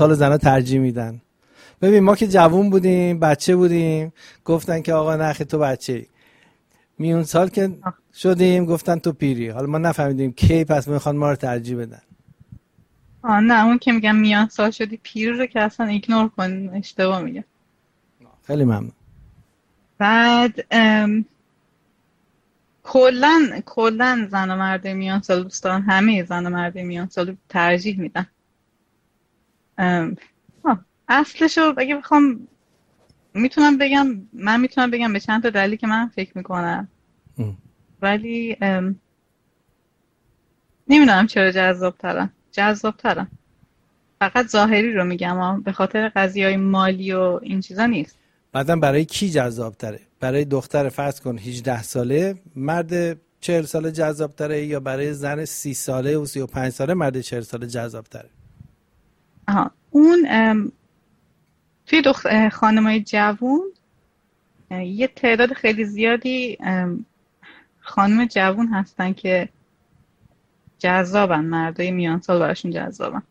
سال زنا ترجیح میدن. ببین ما که جوون بودیم، بچه بودیم، گفتن که آقا نخی تو بچه‌ای. میون سال که شدیم گفتن تو پیری. حالا ما نفهمیدیم کی پس میخوان ما رو ترجیح بدن. نه اون که میگم میان سال شدی پیر رو که اصلا ایگنور کن، اشتباه میگم. خیلی ممنون. بعد کلن زن و مرد میان سال دوست دارن، همه زن و مرد میان سال ترجیح میدن. اصلشو اگه بخوام میتونم بگم به چند تا دلیلی که من فکر میکنم، ولی نمیدونم چرا جذاب ترم. فقط ظاهری رو میگم، به خاطر قضیه‌های مالی و این چیزا نیست. بعدم برای کی جذاب تره؟ برای دختر فرض کن 18 ساله مرد 40 ساله جذاب تره، یا برای زن 30 ساله و 35 ساله مرد 40 ساله جذاب تره؟ اون توی خانمای جوون یه تعداد خیلی زیادی خانم جوون هستن که جذابن، مردای میان سال براشون جذابن.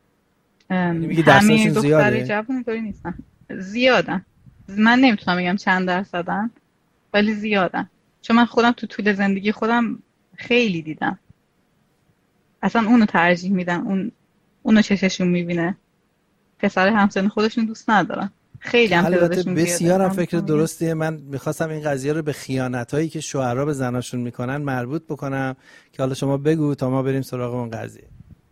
همه دخترای جوون اینطوری نیستن، زیادن. من نمیتونم بگم چند درصدن ولی زیادن، چون من خودم تو طول زندگی خودم خیلی دیدم. اصلا اونو ترجیح میدن، اونو چششون میبینه، پسر همسن خودشون دوست ندارن. خیلی هم تعدادشون زیاده. بسیار هم فکر درستیه. من میخواستم این قضیه رو به خیانتایی که شوهرها به زناشون میکنن مربوط بکنم که حالا شما بگو تا ما بریم سراغ اون قضیه.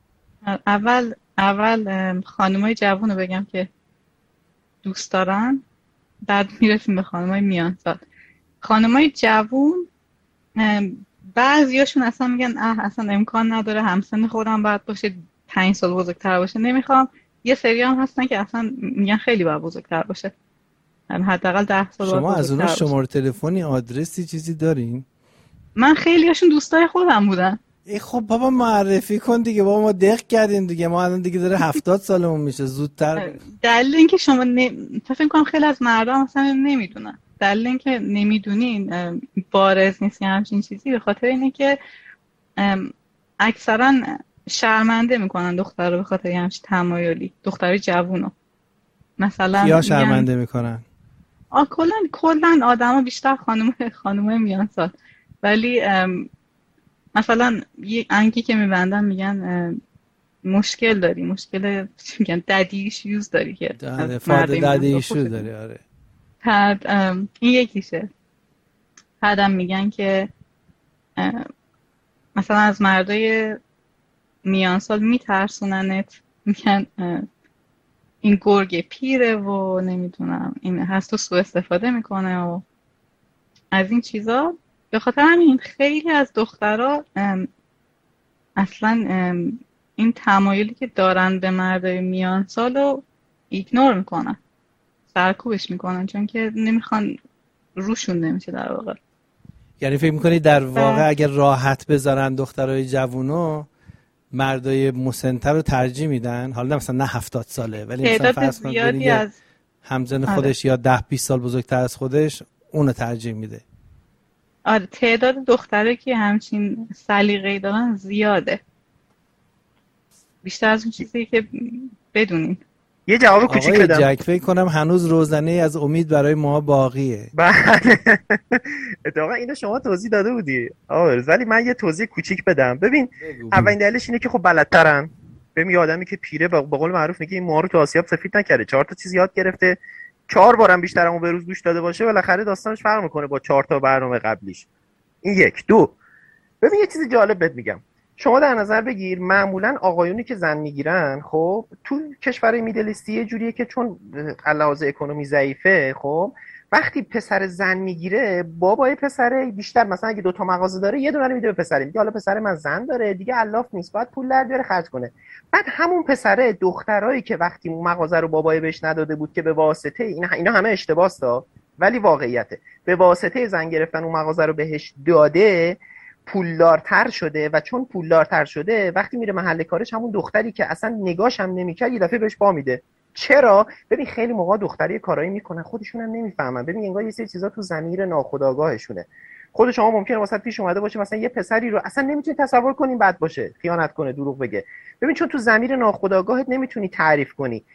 اول خانمای جوون رو بگم که دوست دارن، بعد میرسیم به خانمای میان سال. خانمای جوون بعضیاشون اصلا میگن اصلا امکان نداره همسن خودم باید باشه، 5 سال بزرگتر باشه نمیخوام. یه سری هم هستن که اصلا میگن خیلی باید بزرگتر باشه، حداقل 10 سال. شما از اونها شماره تلفنی، آدرسی، چیزی دارین؟ من خیلیاشون دوستای خودم بودن. خب بابا معرفی کن دیگه. بابا ما دق کردیم دیگه، ما الان دیگه داره 70 سالمون میشه، زودتر. دلیل اینکه شما فکر کنم خیلی از مردم اصلا نمیدونن. دلیل اینکه نمیدونین بارز نیست یا همچین چیزی، به خاطر اینه که اکثرا شرمنده میکنن دختر رو به خاطر همچین تمایلی. دختر جوونو مثلا یا شرمنده میکنن؟ کلا آدما بیشتر خانومای میان سال. ولی مثلا یه انگی که میبندن میگن مشکل داری، مشکل میگن ددی ایشوز داری که ددی ایشو داری. آره این یکیشه. بعدم میگن که مثلا از مردای میان سال میترسوننت، میگن این گرگ پیره و نمیدونم این هست و سوء استفاده میکنه و از این چیزا. به خاطر همین خیلی از دخترها اصلا این تمایلی که دارن به مردای میان سال رو ایگنور میکنن، سرکوبش میکنن، چون که نمیخوان، روشون نمیشه در واقع. یعنی فکر میکنی در واقع اگر راحت بذارن دخترای جوونو، مردای مسن‌تر رو ترجیح میدن؟ حالا مثلا نه 70 ساله ولی مثلا فرض کن از همزن خودش یا 10-20 سال بزرگتر از خودش اونو ترجیح میده. آره تعداد دختره که همچین سلیقه‌ای دارن زیاده، بیشتر از اون چیزی که بدونین. یه جواب کوچیک بدم. آقای جک فکر کنم هنوز روزنه از امید برای ما باقیه. بله اتفاقا اینو شما توضیح داده بودی ولی من یه توضیح کوچیک بدم. ببین اولین دلیلش اینه که خب بلدترن. ببین یه آدمی که پیره به قول معروف میگه این ما رو تو آسیاب سفید نکرده، 4 تا چیز یاد گرفته، 4 بارم بیشتر اون به روز گوش داده باشه، بالاخره داستانش فرق میکنه با 4 تا برنامه قبلیش. این 1. 2 ببین یه چیز جالب بهت میگم. شما در نظر بگیر معمولا آقایونی که زن میگیرن خب تو کشورهای میدل ایستی یه جوریه که چون لحاظ اکونومی ضعیفه، خب وقتی پسر زن میگیره بابای پسر بیشتر مثلا اگه 2 تا مغازه داره یه دونه میده به پسر، میگه حالا پسر من زن داره دیگه الاف نیست، باید پول در بیاره خرج کنه. بعد همون پسره دخترایی که وقتی اون مغازه رو بابای بهش نداده بود که به واسطه اینا همه اشتباهه ولی واقعیته، به واسطه زن گرفتن اون مغازه رو بهش داده پولدارتر شده و چون پولدارتر شده وقتی میره محل کارش همون دختری که اصلا نگاش هم نمیکرد یه دفعه بهش پا میده. چرا؟ ببین خیلی موقع دختری کارایی میکنن خودشون هم نمیفهمن. ببین انگار یه سری چیزا تو ضمیر ناخودآگاهشونه. خود شما ممکنه واسط پیش اومده باشه مثلا یه پسری رو اصلا نمیتونی تصور کنی بد باشه، خیانت کنه، دروغ بگه. ببین چون تو ضمیر ناخودآگاهت نمیتونی تعریف کنی،